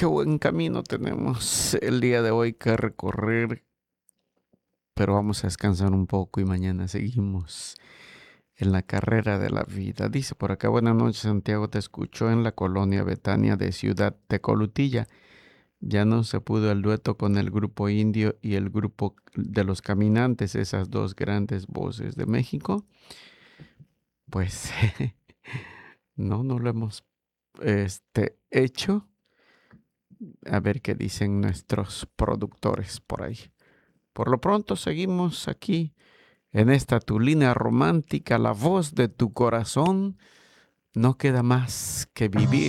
qué buen camino tenemos el día de hoy que recorrer, pero vamos a descansar un poco y mañana seguimos en la carrera de la vida. Dice por acá, buenas noches Santiago, te escuchó en la colonia Betania de Ciudad Tecolutilla. Ya no se pudo el dueto con el grupo indio y el grupo de los caminantes, esas dos grandes voces de México. Pues no lo hemos hecho. A ver qué dicen nuestros productores por ahí. Por lo pronto seguimos aquí en esta tu línea romántica, la voz de tu corazón. No queda más que vivir